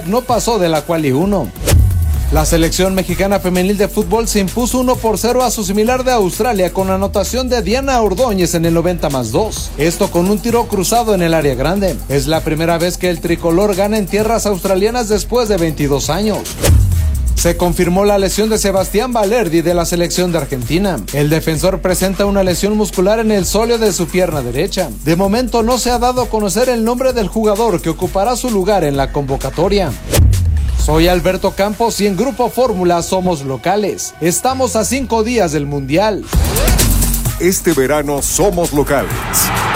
no pasó de la quali 1. La selección mexicana femenil de fútbol se impuso 1-0 a su similar de Australia con anotación de Diana Ordóñez en el 90+2. Esto con un tiro cruzado en el área grande. Es la primera vez que el tricolor gana en tierras australianas después de 22 años. Se confirmó la lesión de Sebastián Valerdi de la selección de Argentina. El defensor presenta una lesión muscular en el sóleo de su pierna derecha. De momento no se ha dado a conocer el nombre del jugador que ocupará su lugar en la convocatoria. Soy Alberto Campos y en Grupo Fórmula somos locales. Estamos a 5 días del Mundial. Este verano somos locales.